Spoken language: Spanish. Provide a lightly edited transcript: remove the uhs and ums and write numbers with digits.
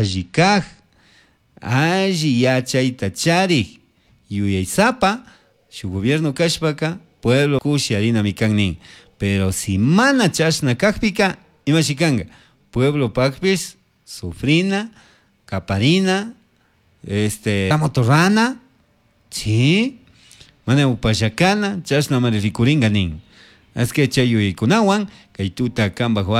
allikaj, alli yachayta charik, yuyaysapa, su gobierno kashpaka, pueblo kushi harina mikannin. Pero si mana chashna kajpika, imashikanga, pueblo pakpis, sufrina, caparina, motorrana, sí, mana upashakana, chashna mare rikuringa nin. Es que chayo y kunawan, kaituta kamba